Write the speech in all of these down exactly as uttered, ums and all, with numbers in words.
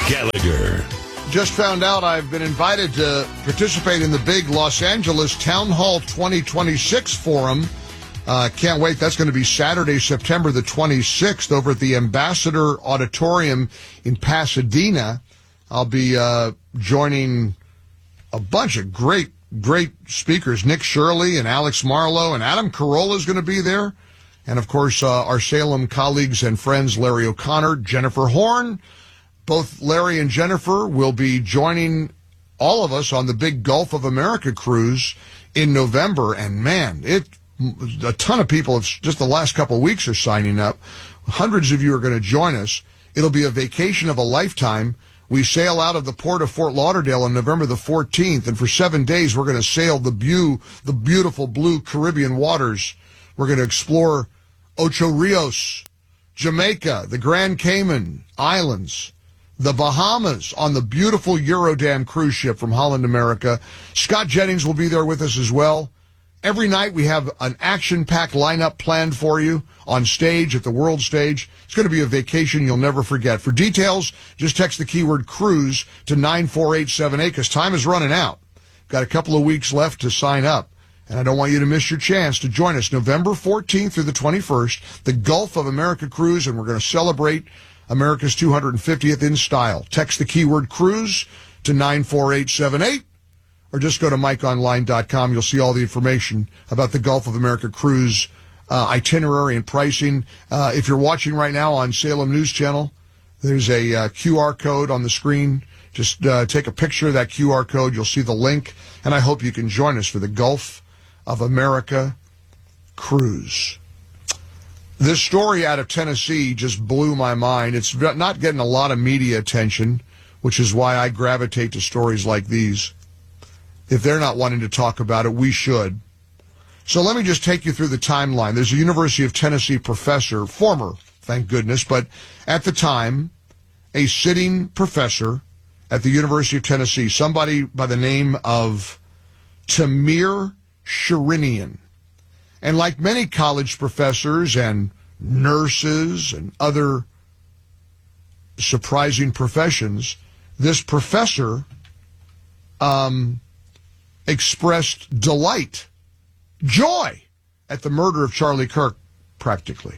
Gallagher. Just found out I've been invited to participate in the big Los Angeles Town Hall twenty twenty-six forum. Uh, can't wait. That's going to be Saturday, September the twenty-sixth over at the Ambassador Auditorium in Pasadena. I'll be uh, joining a bunch of great, great speakers. Nick Shirley and Alex Marlowe and Adam Carolla is going to be there. And, of course, uh, our Salem colleagues and friends, Larry O'Connor, Jennifer Horn. Both Larry and Jennifer will be joining all of us on the big Gulf of America cruise in November. And, man, it a ton of people, have, just the last couple of weeks, are signing up. Hundreds of you are going to join us. It'll be a vacation of a lifetime. We sail out of the port of Fort Lauderdale on November the fourteenth, and for seven days we're going to sail the, bu- the beautiful blue Caribbean waters. We're going to explore Ocho Rios, Jamaica, the Grand Cayman Islands, the Bahamas on the beautiful Eurodam cruise ship from Holland America. Scott Jennings will be there with us as well. Every night we have an action-packed lineup planned for you on stage at the World Stage. It's going to be a vacation you'll never forget. For details, just text the keyword cruise to nine four eight seven eight because time is running out. Got a couple of weeks left to sign up, and I don't want you to miss your chance to join us November fourteenth through the twenty-first, the Gulf of America cruise, and we're going to celebrate America's two hundred fiftieth in style. Text the keyword cruise to nine four eight seven eight. Or just go to mike online dot com. You'll see all the information about the Gulf of America cruise uh, itinerary and pricing. Uh, if you're watching right now on Salem News Channel, there's a uh, Q R code on the screen. Just uh, take a picture of that Q R code. You'll see the link. And I hope you can join us for the Gulf of America cruise. This story out of Tennessee just blew my mind. It's not getting a lot of media attention, which is why I gravitate to stories like these. If they're not wanting to talk about it, we should. So let me just take you through the timeline. There's a University of Tennessee professor, former, thank goodness, but at the time, a sitting professor at the University of Tennessee, somebody by the name of Tamir Sherinian. And like many college professors and nurses and other surprising professions, this professor um, expressed delight, joy at the murder of Charlie Kirk, practically.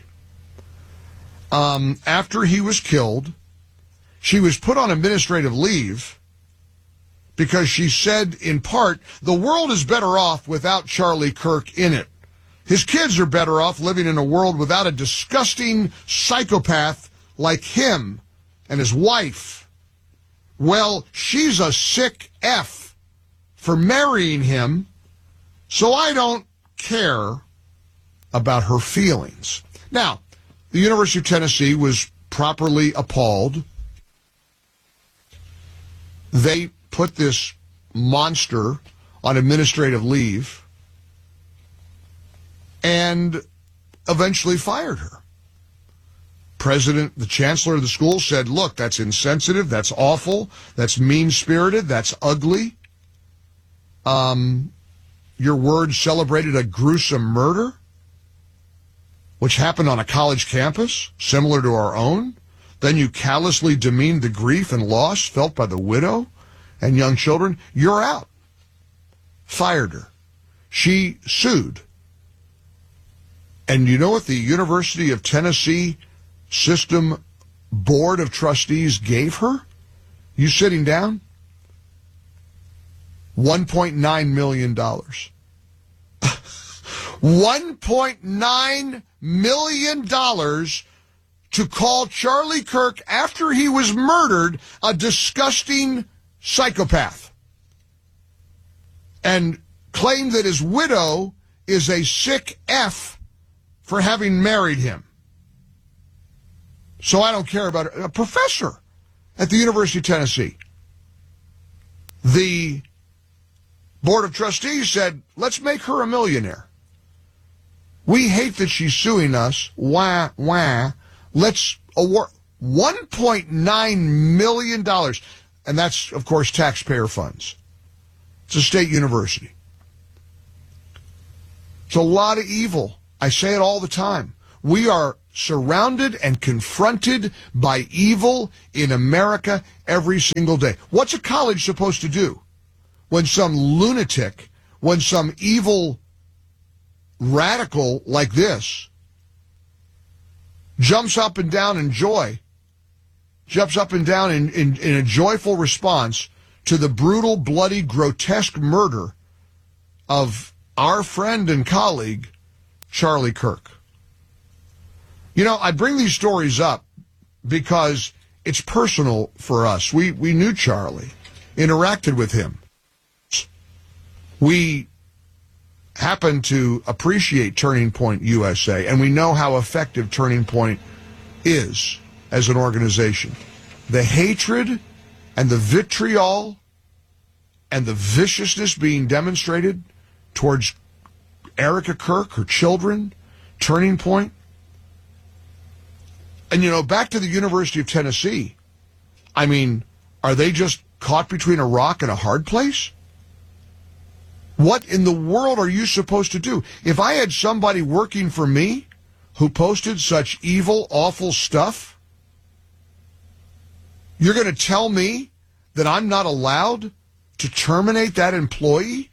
Um, after he was killed, she was put on administrative leave because she said, in part, the world is better off without Charlie Kirk in it. His kids are better off living in a world without a disgusting psychopath like him and his wife. Well, she's a sick F for marrying him, so I don't care about her feelings. Now, the University of Tennessee was properly appalled. They put this monster on administrative leave and eventually fired her. President, the chancellor of the school said, look, that's insensitive, that's awful, that's mean-spirited, that's ugly. Um, your words celebrated a gruesome murder, which happened on a college campus, similar to our own. Then you callously demeaned the grief and loss felt by the widow and young children. You're out. Fired her. She sued. And you know what the University of Tennessee System Board of Trustees gave her? You sitting down? one point nine million dollars. one point nine million dollars to call Charlie Kirk, after he was murdered, a disgusting psychopath. And claim that his widow is a sick F for having married him. So I don't care about it. A professor at the University of Tennessee. The Board of Trustees said, let's make her a millionaire. We hate that she's suing us. Wah, wah. Let's award one point nine million dollars. And that's, of course, taxpayer funds. It's a state university. It's a lot of evil. I say it all the time. We are surrounded and confronted by evil in America every single day. What's a college supposed to do when some lunatic, when some evil radical like this jumps up and down in joy, jumps up and down in, in, in a joyful response to the brutal, bloody, grotesque murder of our friend and colleague, Charlie Kirk? You know, I bring these stories up because it's personal for us. We we knew Charlie, interacted with him. We happen to appreciate Turning Point U S A, and we know how effective Turning Point is as an organization. The hatred and the vitriol and the viciousness being demonstrated towards Erica Kirk, her children, Turning Point. And, you know, back to the University of Tennessee, I mean, are they just caught between a rock and a hard place? What in the world are you supposed to do? If I had somebody working for me who posted such evil, awful stuff, you're going to tell me that I'm not allowed to terminate that employee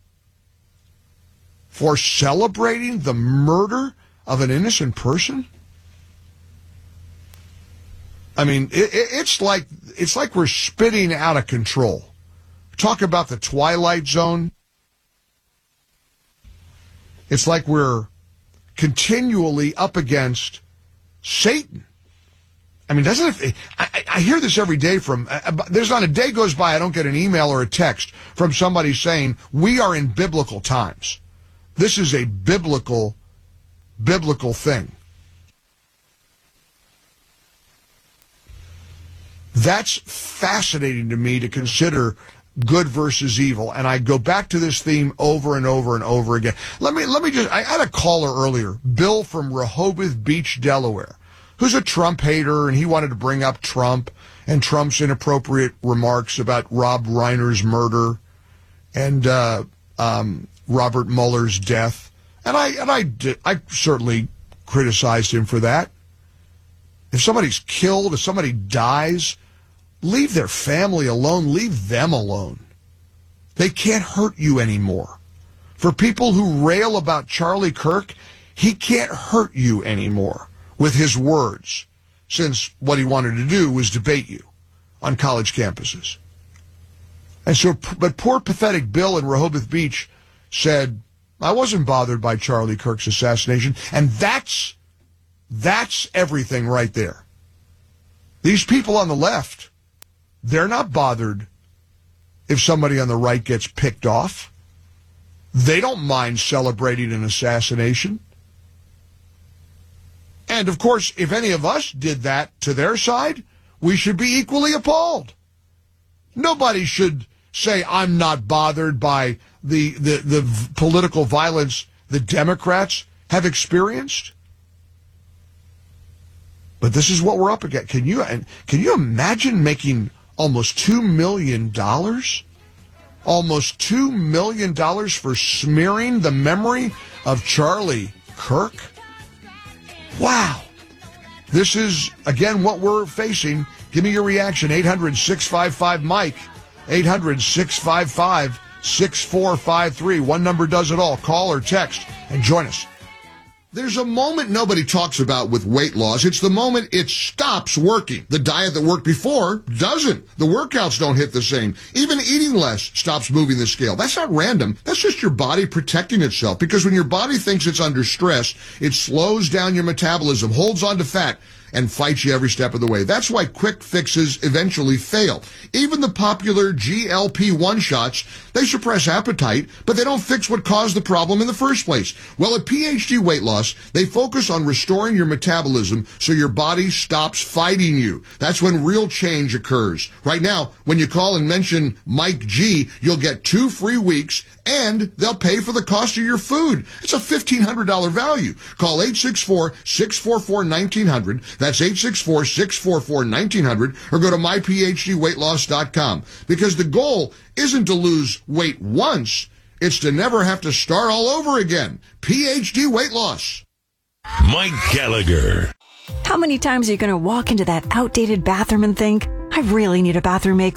for celebrating the murder of an innocent person? I mean, it, it, it's like it's like we're spinning out of control. Talk about the Twilight Zone. It's like we're continually up against Satan. I mean, doesn't it? I, I hear this every day from. Uh, there's not a day goes by I don't get an email or a text from somebody saying we are in biblical times. This is a biblical, biblical thing. That's fascinating to me to consider good versus evil, and I go back to this theme over and over and over again. Let me let me just. I had a caller earlier, Bill from Rehoboth Beach, Delaware, who's a Trump hater, and he wanted to bring up Trump and Trump's inappropriate remarks about Rob Reiner's murder and uh, um, Robert Mueller's death, and I and I did, I certainly criticized him for that. If somebody's killed, if somebody dies, leave their family alone. Leave them alone. They can't hurt you anymore. For people who rail about Charlie Kirk, he can't hurt you anymore with his words, since what he wanted to do was debate you on college campuses. And so, but poor pathetic Bill in Rehoboth Beach said, I wasn't bothered by Charlie Kirk's assassination. And that's, that's everything right there. These people on the left, they're not bothered if somebody on the right gets picked off. They don't mind celebrating an assassination. And, of course, if any of us did that to their side, we should be equally appalled. Nobody should say, I'm not bothered by the, the, the political violence the Democrats have experienced. But this is what we're up against. Can you, can you imagine making almost two million dollars? Almost two million dollars for smearing the memory of Charlie Kirk? Wow. This is, again, what we're facing. Give me your reaction. eight hundred, six five five, Mike. eight hundred, six five five, six four five three. One number does it all. Call or text and join us. There's a moment nobody talks about with weight loss. It's the moment it stops working. The diet that worked before doesn't. The workouts don't hit the same. Even eating less stops moving the scale. That's not random. That's just your body protecting itself. Because when your body thinks it's under stress, it slows down your metabolism, holds on to fat, and fights you every step of the way. That's why quick fixes eventually fail. Even the popular G L P one shots, they suppress appetite, but they don't fix what caused the problem in the first place. Well, at P H D Weight Loss, they focus on restoring your metabolism so your body stops fighting you. That's when real change occurs. Right now, when you call and mention Mike G, you'll get two free weeks, and they'll pay for the cost of your food. It's a fifteen hundred dollars value. Call eight six four, six four four, one nine zero zero. That's eight six four, six four four, one nine zero zero, or go to my p h d weight loss dot com. Because the goal isn't to lose weight once, it's to never have to start all over again. P H D Weight Loss. Mike Gallagher. How many times are you going to walk into that outdated bathroom and think, I really need a bathroom makeover?